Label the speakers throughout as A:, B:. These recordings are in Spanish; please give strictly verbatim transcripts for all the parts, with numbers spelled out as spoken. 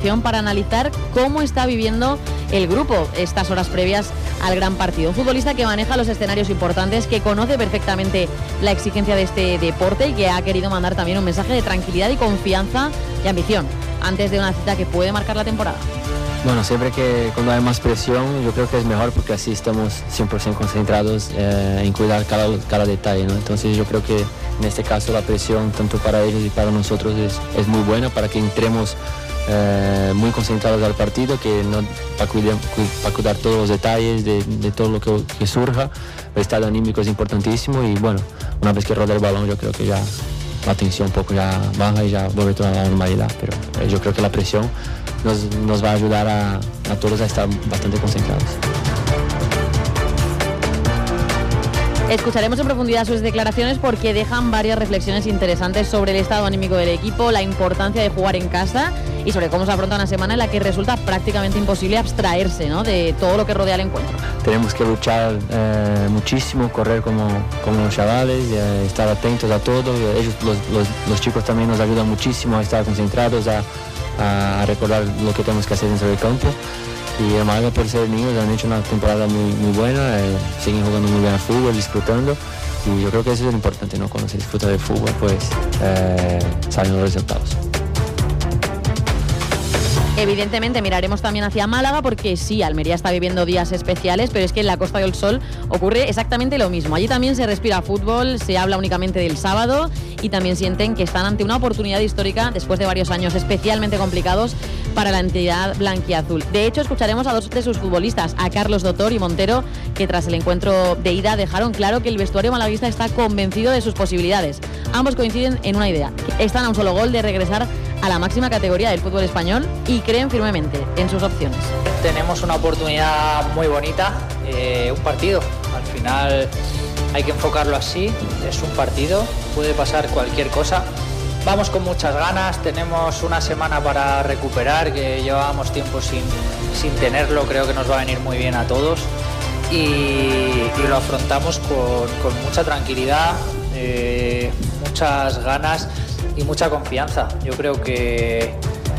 A: información para analizar cómo está viviendo el grupo estas horas previas al gran partido. Un futbolista que maneja los escenarios importantes, que conoce perfectamente la exigencia de este deporte y que ha querido mandar también un mensaje de tranquilidad y confianza y ambición antes de una cita que puede marcar la temporada.
B: Bueno, siempre que cuando hay más presión, yo creo que es mejor porque así estamos cien por ciento concentrados eh, en cuidar cada, cada detalle, ¿no? Entonces yo creo que en este caso la presión, tanto para ellos y para nosotros, es, es muy buena para que entremos eh, muy concentrados al partido, que no, para, cuidar, para cuidar todos los detalles de, de todo lo que, que surja. El estado anímico es importantísimo y bueno, una vez que roda el balón yo creo que ya la tensión un poco ya baja y ya vuelve toda la normalidad, pero eh, yo creo que la presión Nos, nos va a ayudar a, a todos a estar bastante concentrados.
A: Escucharemos en profundidad sus declaraciones porque dejan varias reflexiones interesantes sobre el estado anímico del equipo, la importancia de jugar en casa y sobre cómo se afronta una semana en la que resulta prácticamente imposible abstraerse, ¿no?, de todo lo que rodea el encuentro.
B: Tenemos que luchar eh, muchísimo, correr como, como los chavales, eh, estar atentos a todo. Ellos, los, los, los chicos también nos ayudan muchísimo a estar concentrados, a a recordar lo que tenemos que hacer dentro del campo. Y el Málaga, por ser niños, han hecho una temporada muy, muy buena, eh, siguen jugando muy bien al fútbol, disfrutando, y yo creo que eso es lo importante, ¿no? Cuando se disfruta del fútbol, pues eh, salen los resultados.
A: Evidentemente miraremos también hacia Málaga porque sí, Almería está viviendo días especiales, pero es que en la Costa del Sol ocurre exactamente lo mismo. Allí también se respira fútbol, se habla únicamente del sábado y también sienten que están ante una oportunidad histórica después de varios años especialmente complicados para la entidad blanquiazul. De hecho, escucharemos a dos de sus futbolistas, a Carlos Dotor y Montero, que tras el encuentro de ida dejaron claro que el vestuario malaguista está convencido de sus posibilidades. Ambos coinciden en una idea: están a un solo gol de regresar a la máxima categoría del fútbol español y creen firmemente en sus opciones.
C: Tenemos una oportunidad muy bonita, eh, un partido. Al final hay que enfocarlo así, es un partido, puede pasar cualquier cosa. Vamos con muchas ganas, tenemos una semana para recuperar, que llevábamos tiempo sin, sin tenerlo, creo que nos va a venir muy bien a todos y, y lo afrontamos con, con mucha tranquilidad, eh, muchas ganas y mucha confianza. Yo creo que,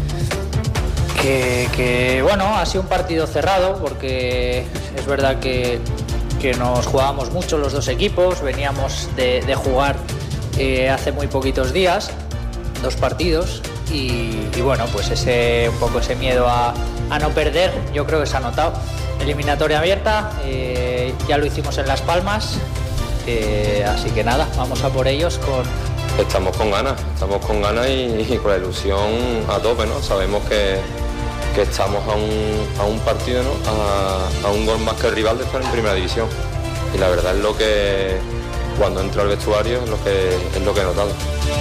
C: que, que bueno, ha sido un partido cerrado porque es verdad que, que nos jugábamos mucho los dos equipos, veníamos de, de jugar eh, hace muy poquitos días, dos partidos y, y bueno, pues ese un poco ese miedo a, a no perder, yo creo que se ha notado. Eliminatoria abierta, eh, ya lo hicimos en Las Palmas, eh, así que nada, vamos a por ellos con...
D: Estamos con ganas, estamos con ganas y, y con la ilusión a tope, ¿no? Sabemos que, que estamos a un, a un partido, ¿no? A, a un gol más que el rival de estar en primera división. Y la verdad es lo que, cuando entro al vestuario, es lo que, es lo que he notado.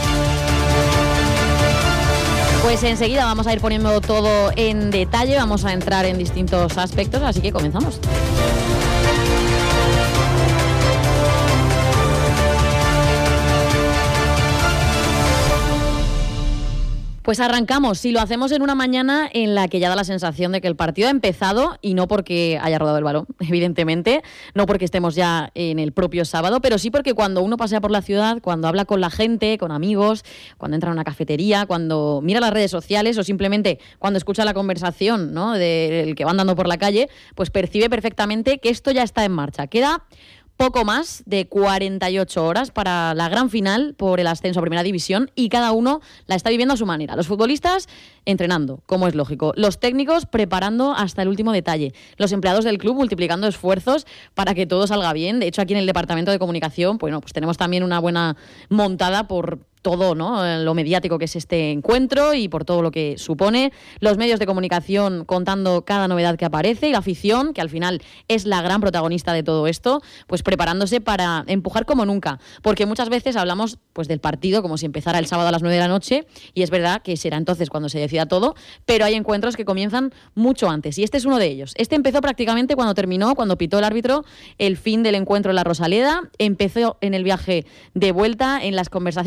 A: Pues enseguida vamos a ir poniendo todo en detalle, vamos a entrar en distintos aspectos, así que comenzamos. Pues arrancamos, si lo hacemos en una mañana en la que ya da la sensación de que el partido ha empezado, y no porque haya rodado el balón, evidentemente, no porque estemos ya en el propio sábado, pero sí porque cuando uno pasea por la ciudad, cuando habla con la gente, con amigos, cuando entra a una cafetería, cuando mira las redes sociales o simplemente cuando escucha la conversación, ¿no?, del que va andando por la calle, pues percibe perfectamente que esto ya está en marcha. Queda poco más de cuarenta y ocho horas para la gran final por el ascenso a Primera División y cada uno la está viviendo a su manera. Los futbolistas entrenando, como es lógico. Los técnicos preparando hasta el último detalle. Los empleados del club multiplicando esfuerzos para que todo salga bien. De hecho, aquí en el departamento de comunicación, bueno, pues tenemos también una buena montada por todo, ¿no?, lo mediático que es este encuentro y por todo lo que supone. Los medios de comunicación contando cada novedad que aparece y la afición, que al final es la gran protagonista de todo esto, pues preparándose para empujar como nunca. Porque muchas veces hablamos pues del partido como si empezara el sábado a las nueve de la noche y es verdad que será entonces cuando se decida todo, pero hay encuentros que comienzan mucho antes y este es uno de ellos. Este empezó prácticamente cuando terminó, cuando pitó el árbitro el fin del encuentro en la Rosaleda, empezó en el viaje de vuelta, en las conversaciones del lunes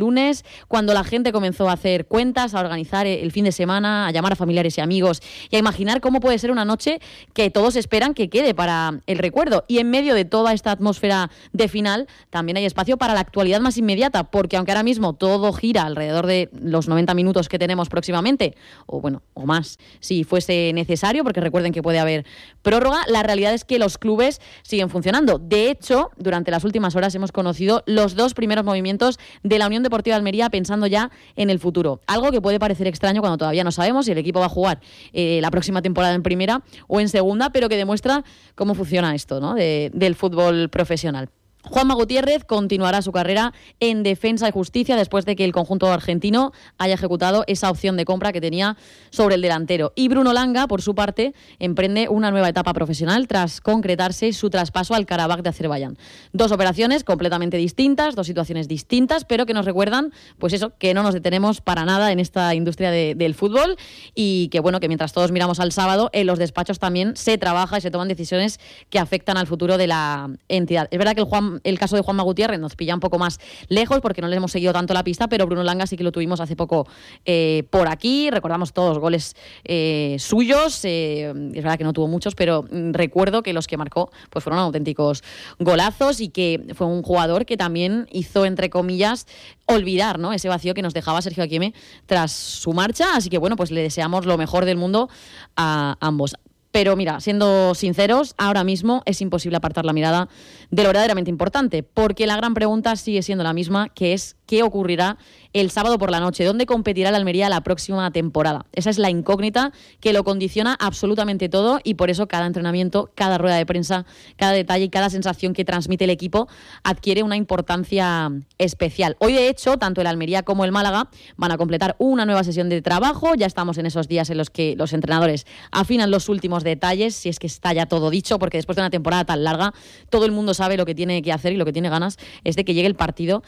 A: lunes, cuando la gente comenzó a hacer cuentas, a organizar el fin de semana, a llamar a familiares y amigos y a imaginar cómo puede ser una noche que todos esperan que quede para el recuerdo. Y en medio de toda esta atmósfera de final, también hay espacio para la actualidad más inmediata, porque aunque ahora mismo todo gira alrededor de los noventa minutos que tenemos próximamente, o bueno, o más, si fuese necesario, porque recuerden que puede haber prórroga, la realidad es que los clubes siguen funcionando. De hecho, durante las últimas horas hemos conocido los dos primeros movimientos de la Unión Deportiva Almería pensando ya en el futuro. Algo que puede parecer extraño cuando todavía no sabemos si el equipo va a jugar eh, la próxima temporada en primera o en segunda, pero que demuestra cómo funciona esto, ¿no? de, del fútbol profesional. Juanma Gutiérrez continuará su carrera en Defensa y Justicia después de que el conjunto argentino haya ejecutado esa opción de compra que tenía sobre el delantero. Y Bruno Langa, por su parte, emprende una nueva etapa profesional tras concretarse su traspaso al Karabaj de Azerbaiyán. Dos operaciones completamente distintas, dos situaciones distintas, pero que nos recuerdan, pues eso, que no nos detenemos para nada en esta industria de, del fútbol y que, bueno, que mientras todos miramos al sábado, en los despachos también se trabaja y se toman decisiones que afectan al futuro de la entidad. Es verdad que el Juan El caso de Juanma Gutiérrez nos pilla un poco más lejos porque no le hemos seguido tanto la pista, pero Bruno Langa sí que lo tuvimos hace poco eh, por aquí. Recordamos todos los goles eh, suyos. Eh, es verdad que no tuvo muchos, pero recuerdo que los que marcó pues fueron auténticos golazos y que fue un jugador que también hizo, entre comillas, olvidar, ¿no?, ese vacío que nos dejaba Sergio Akieme tras su marcha. Así que, bueno, pues le deseamos lo mejor del mundo a ambos. Pero mira, siendo sinceros, ahora mismo es imposible apartar la mirada de lo verdaderamente importante, porque la gran pregunta sigue siendo la misma, que es ¿qué ocurrirá el sábado por la noche? ¿Dónde competirá el Almería la próxima temporada? Esa es la incógnita que lo condiciona absolutamente todo y por eso cada entrenamiento, cada rueda de prensa, cada detalle y cada sensación que transmite el equipo adquiere una importancia especial. Hoy, de hecho, tanto el Almería como el Málaga van a completar una nueva sesión de trabajo. Ya estamos en esos días en los que los entrenadores afinan los últimos detalles, si es que está ya todo dicho, porque después de una temporada tan larga, todo el mundo sabe lo que tiene que hacer y lo que tiene ganas es de que llegue el partido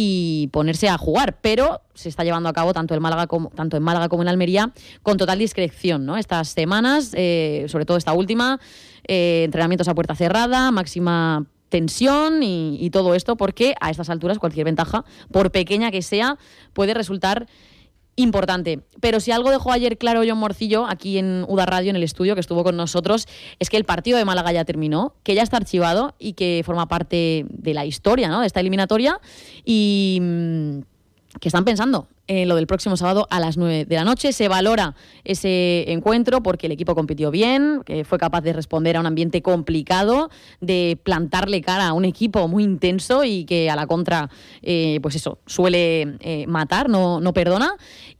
A: y ponerse a jugar. Pero se está llevando a cabo tanto, el Málaga como, tanto en Málaga como en Almería con total discreción, ¿no? Estas semanas, eh, sobre todo esta última, eh, entrenamientos a puerta cerrada, máxima tensión y, y todo esto, porque a estas alturas cualquier ventaja, por pequeña que sea, puede resultar importante. Pero si algo dejó ayer claro John Morcillo aquí en Uda Radio, en el estudio que estuvo con nosotros, es que el partido de Málaga ya terminó, que ya está archivado y que forma parte de la historia, ¿no?, de esta eliminatoria y mmm, que están pensando en lo del próximo sábado a las nueve de la noche. Se valora ese encuentro porque el equipo compitió bien, que fue capaz de responder a un ambiente complicado, de plantarle cara a un equipo muy intenso y que a la contra, eh, pues eso, suele eh, matar, no, no perdona,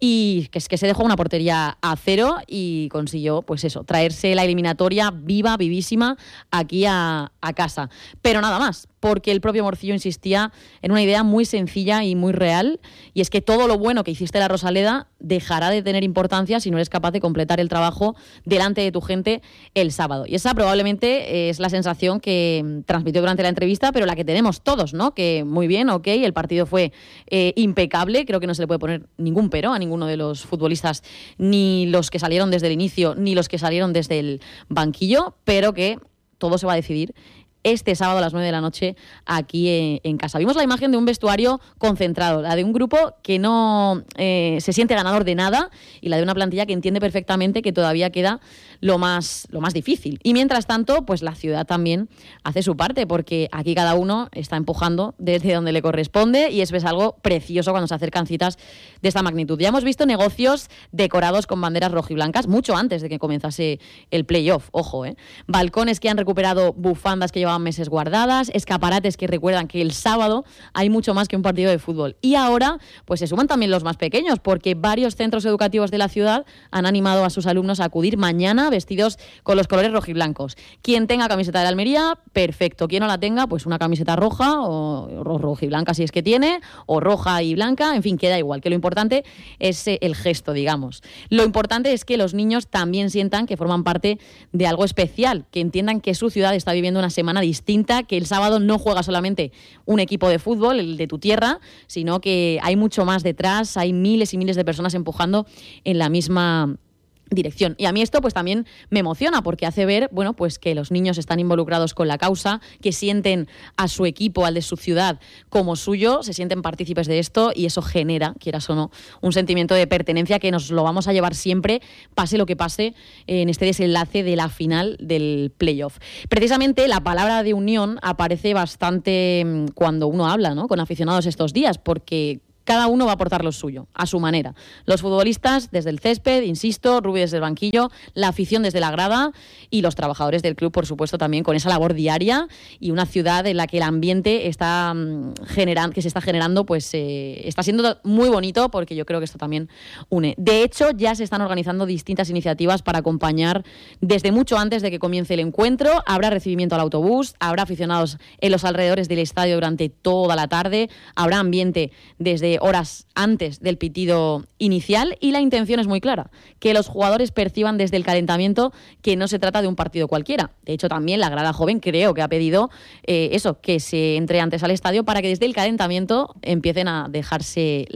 A: y que es que se dejó una portería a cero y consiguió, pues eso, traerse la eliminatoria viva, vivísima, aquí a, a casa. Pero nada más, porque el propio Morcillo insistía en una idea muy sencilla y muy real, y es que todo lo bueno que hiciste la Rosaleda dejará de tener importancia si no eres capaz de completar el trabajo delante de tu gente el sábado. Y esa probablemente es la sensación que transmitió durante la entrevista, pero la que tenemos todos, ¿no? Que muy bien, ok, el partido fue eh, impecable, creo que no se le puede poner ningún pero a ninguno de los futbolistas, ni los que salieron desde el inicio, ni los que salieron desde el banquillo, pero que todo se va a decidir este sábado a las nueve de la noche aquí en, en casa. Vimos la imagen de un vestuario concentrado, la de un grupo que no eh, se siente ganador de nada y la de una plantilla que entiende perfectamente que todavía queda lo más, lo más difícil. Y mientras tanto, pues la ciudad también hace su parte, porque aquí cada uno está empujando desde donde le corresponde y eso es algo precioso cuando se acercan citas de esta magnitud. Ya hemos visto negocios decorados con banderas rojiblancas mucho antes de que comenzase el playoff, ojo, ¿eh? Balcones que han recuperado bufandas que llevaban meses guardadas, escaparates que recuerdan que el sábado hay mucho más que un partido de fútbol. Y ahora, pues se suman también los más pequeños, porque varios centros educativos de la ciudad han animado a sus alumnos a acudir mañana vestidos con los colores rojiblancos. Quien tenga camiseta de Almería, perfecto. Quien no la tenga, pues una camiseta roja o rojiblanca si es que tiene, o roja y blanca, en fin, queda igual, que lo importante es el gesto, digamos. Lo importante es que los niños también sientan que forman parte de algo especial, que entiendan que su ciudad está viviendo una semana distinta, que el sábado no juega solamente un equipo de fútbol, el de tu tierra, sino que hay mucho más detrás, hay miles y miles de personas empujando en la misma dirección. Y a mí esto pues también me emociona porque hace ver, bueno, pues que los niños están involucrados con la causa, que sienten a su equipo, al de su ciudad, como suyo, se sienten partícipes de esto y eso genera, quieras o no, un sentimiento de pertenencia que nos lo vamos a llevar siempre, pase lo que pase, en este desenlace de la final del playoff. Precisamente la palabra de unión aparece bastante cuando uno habla, ¿no?, con aficionados estos días, porque cada uno va a aportar lo suyo, a su manera. Los futbolistas desde el césped, insisto, Rubi desde el banquillo, la afición desde la grada y los trabajadores del club, por supuesto, también con esa labor diaria y una ciudad en la que el ambiente está generando, que se está generando, pues eh, está siendo muy bonito porque yo creo que esto también une. De hecho, ya se están organizando distintas iniciativas para acompañar desde mucho antes de que comience el encuentro. Habrá recibimiento al autobús, habrá aficionados en los alrededores del estadio durante toda la tarde, habrá ambiente desde horas antes del pitido inicial y la intención es muy clara, que los jugadores perciban desde el calentamiento que no se trata de un partido cualquiera. De hecho, también la grada joven creo que ha pedido eh, eso, que se entre antes al estadio para que desde el calentamiento empiecen a dejarse